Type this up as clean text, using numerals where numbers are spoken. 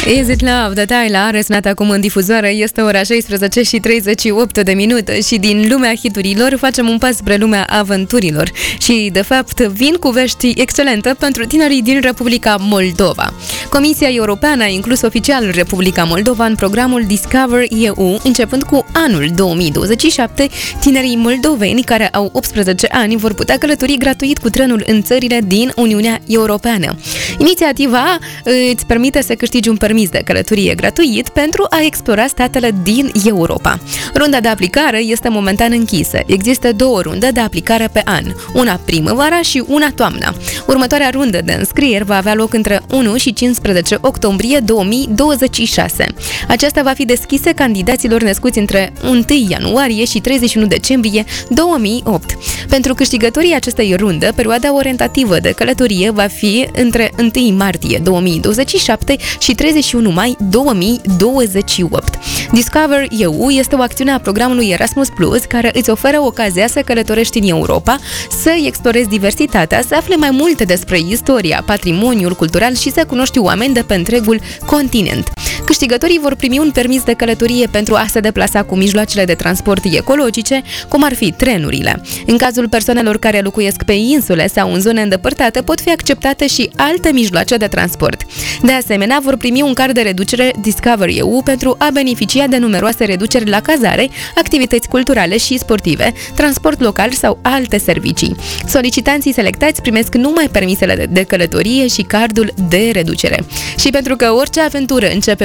Is It Love de Tyla, răsunat acum în difuzoare, este ora 16 și 38 de minute și din lumea hiturilor facem un pas spre lumea aventurilor și, de fapt, vin cu vești excelente pentru tinerii din Republica Moldova. Comisia Europeană a inclus oficial Republica Moldova în programul Discover EU, începând cu anul 2027, tinerii moldoveni care au 18 ani vor putea călători gratuit cu trenul în țările din Uniunea Europeană. Inițiativa îți permite să câștigi un permis de călătorie gratuit pentru a explora statele din Europa. Runda de aplicare este momentan închisă. Există două runde de aplicare pe an, una primăvara și una toamna. Următoarea rundă de înscrieri va avea loc între 1 și 15 octombrie 2026. Aceasta va fi deschisă candidaților născuți între 1 ianuarie și 31 decembrie 2008. Pentru câștigătorii acestei runde, perioada orientativă de călătorie va fi între 1 martie 2027 și 31 mai 2028. Discover EU este o acțiune a programului Erasmus Plus care îți oferă ocazia să călătorești în Europa, să explorezi diversitatea, să afli mai multe despre istoria, patrimoniul cultural și să cunoști oameni de pe întregul continent. Câștigătorii vor primi un permis de călătorie pentru a se deplasa cu mijloacele de transport ecologice, cum ar fi trenurile. În cazul persoanelor care locuiesc pe insule sau în zone îndepărtate, pot fi acceptate și alte mijloace de transport. De asemenea, vor primi un card de reducere Discover EU pentru a beneficia de numeroase reduceri la cazare, activități culturale și sportive, transport local sau alte servicii. Solicitanții selectați primesc numai permisele de călătorie și cardul de reducere. Și pentru că orice aventură începe